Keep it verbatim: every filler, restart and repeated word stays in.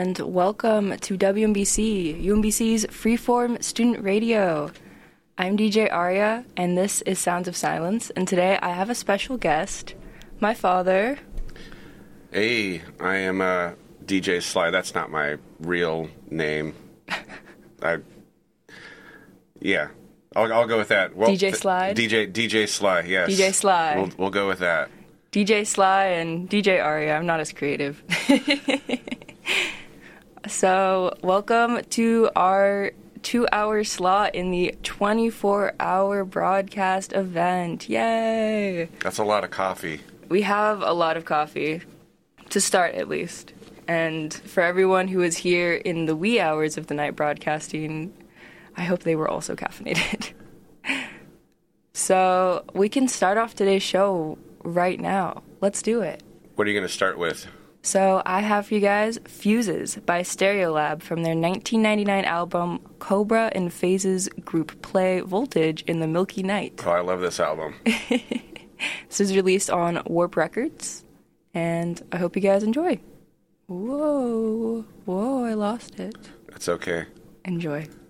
and welcome to W M B C, U M B C's Freeform Student Radio. I'm D J Arya, and this is Sounds of Silence, and today I have a special guest, my father. Hey, I am uh, D J Sly. That's not my real name. I, yeah, I'll, I'll go with that. Well, D J Sly? D J D J Sly, yes. D J Sly. We'll, we'll go with that. D J Sly and D J Arya. I'm not as creative. So, welcome to our two-hour slot in the twenty-four hour broadcast event. Yay! That's a lot of coffee. We have a lot of coffee, to start at least. And for everyone who is here in the wee hours of the night broadcasting, I hope they were also caffeinated. So, we can start off today's show right now. Let's do it. What are you going to start with? So I have for you guys Fuses by Stereolab from their nineteen ninety-nine album Cobra and Phases group play Voltage in the Milky Night. Oh, I love this album. This is released on Warp Records, and I hope you guys enjoy. Whoa, whoa, I lost it. That's okay. Enjoy.